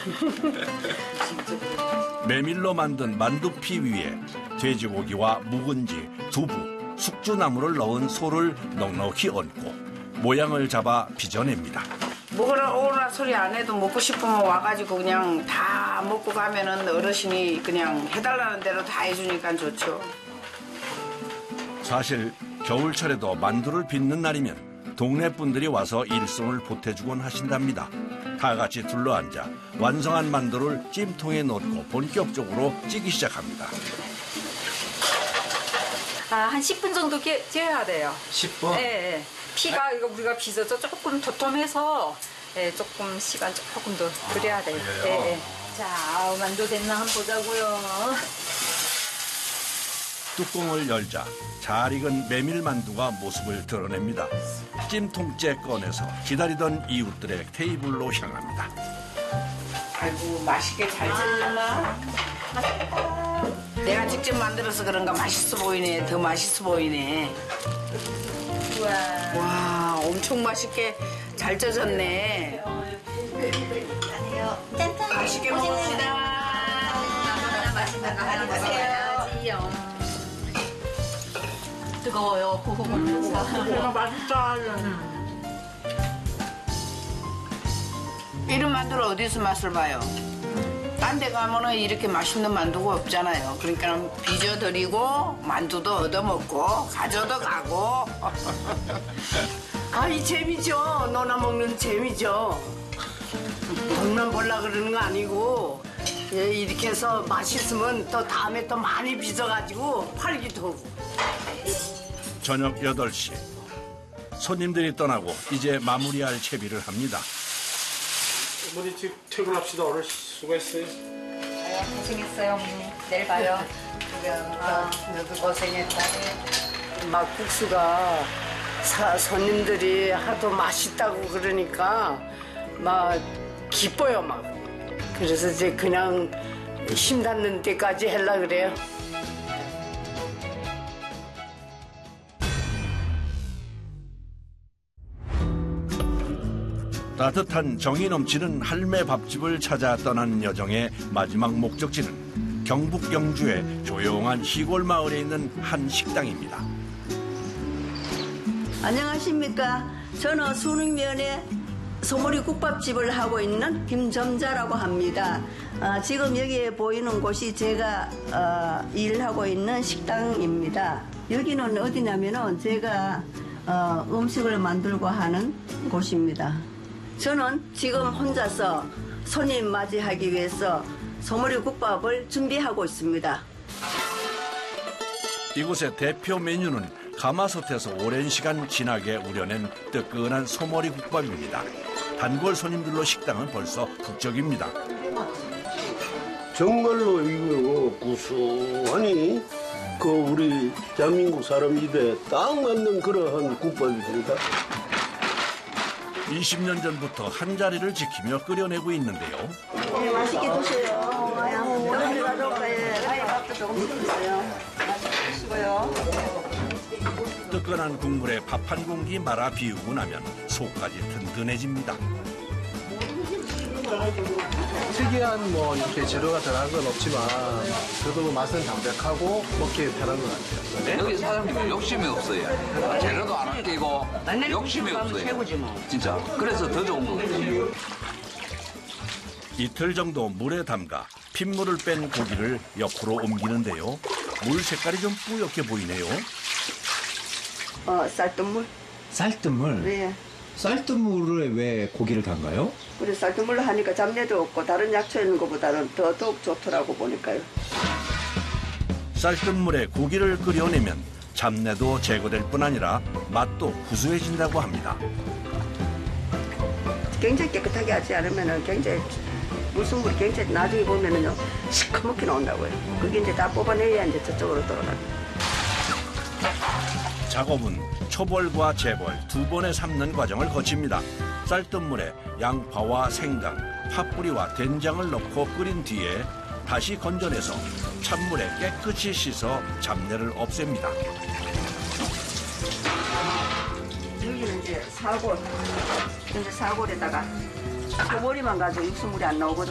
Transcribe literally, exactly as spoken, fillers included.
메밀로 만든 만두피 위에 돼지고기와 묵은지, 두부, 숙주나물을 넣은 소를 넉넉히 얹고 모양을 잡아 빚어냅니다. 먹으라 오라 소리 안 해도 먹고 싶으면 와가지고 그냥 다 먹고 가면은 어르신이 그냥 해달라는 대로 다 해주니까 좋죠. 사실 겨울철에도 만두를 빚는 날이면 동네 분들이 와서 일손을 보태주곤 하신답니다. 다 같이 둘러앉아 완성한 만두를 찜통에 넣고 본격적으로 찌기 시작합니다. 아, 한 십 분 정도 재야 돼요. 십 분? 네, 네. 피가 이거 우리가 빚어서 조금 도톰해서 네, 조금 시간 조금 더 그래야 돼요. 아, 네, 네. 자, 만두 됐나 한번 보자고요. 뚜껑을 열자 잘 익은 메밀만두가 모습을 드러냅니다. 찜통째 꺼내서 기다리던 이웃들의 테이블로 향합니다. 아이고 맛있게 잘 찢었나? 내가 직접 만들어서 그런가 맛있어 보이네. 더 맛있어 보이네. 우와. 와 엄청 맛있게 잘 쪄졌네. 짠짠. 맛있게 먹읍시다. 맛있는 거 하나 드세요. 뜨거워요. 고거 먹면서. 맛있다. 이런 만두를 어디서 맛을 봐요? 딴 데 가면은 이렇게 맛있는 만두가 없잖아요. 그러니까 빚어드리고 만두도 얻어먹고 가져도 가고. 아이 재미죠. 너나 먹는 재미죠. 돈만 벌라 그러는 거 아니고 예, 이렇게 해서 맛있으면 또 다음에 또 많이 빚어가지고 팔기도 하고. 저녁 여덟 시 손님들이 떠나고 이제 마무리할 채비를 합니다. 어머니 지금 퇴근합시다. 오늘 수고했어요. 고생했어요, 어머니. 내일 봐요. 아, 너도 고생했다. 막국수가 사, 손님들이 하도 맛있다고 그러니까 막 기뻐요 막. 그래서 이제 그냥 힘 닿는 데까지 하려 그래요. 따뜻한 정이 넘치는 할매 밥집을 찾아 떠나는 여정의 마지막 목적지는 경북 영주의 조용한 시골 마을에 있는 한 식당입니다. 안녕하십니까. 저는 순흥면에 소머리 국밥집을 하고 있는 김점자라고 합니다. 어, 지금 여기에 보이는 곳이 제가 어, 일하고 있는 식당입니다. 여기는 어디냐면은 제가 어, 음식을 만들고 하는 곳입니다. 저는 지금 혼자서 손님 맞이하기 위해서 소머리 국밥을 준비하고 있습니다. 이곳의 대표 메뉴는 가마솥에서 오랜 시간 진하게 우려낸 뜨끈한 소머리 국밥입니다. 단골 손님들로 식당은 벌써 북적입니다. 정말로 이거 구수하니 그 우리 대한민국 사람 입에 딱 맞는 그러한 국밥입니다. 이십 년 전부터 한 자리를 지키며 끓여내고 있는데요. 네, 맛있게 드세요. 조금 가져올까요? 아예 밥도 조금 드세요. 맛있게 드시고요. 뜨끈한 국물에 밥 한 공기 말아 비우고 나면 속까지 든든해집니다. 특이한 뭐 이렇게 재료가 들어간 건 없지만 그래도 맛은 담백하고 먹기 편한 것 같아요. 여기 사장님은 욕심이 없어요. 재료도 안 아끼고 욕심이 없어요. 진짜. 그래서 더 좋은 거거든요. 이틀 정도 물에 담가 핏물을 뺀 고기를 옆으로 옮기는데요. 물 색깔이 좀 뿌옇게 보이네요. 어, 쌀뜨물. 쌀뜨물? 네. 쌀뜨물에 왜 고기를 담가요? 그래 쌀뜨물로 하니까 잡내도 없고 다른 약초 있는 것보다는 더 더욱 좋더라고 보니까요. 쌀뜨물에 고기를 끓여내면 잡내도 제거될 뿐 아니라 맛도 구수해진다고 합니다. 굉장히 깨끗하게 하지 않으면 굉장히 물순물이 굉장히 나중에 보면은요 시커멓게 나온다고요. 그게 이제 다 뽑아내야 이제 저쪽으로 돌아갑니다. 작업은 초벌과 재벌 두 번의 삶는 과정을 거칩니다. 쌀뜨물에 양파와 생강, 파뿌리와 된장을 넣고 끓인 뒤에 다시 건져내서 찬물에 깨끗이 씻어 잡내를 없앱니다. 여기는 이제 사골, 이제 사골에다가 소머리만 가지고 육수물이 안 나오거든요.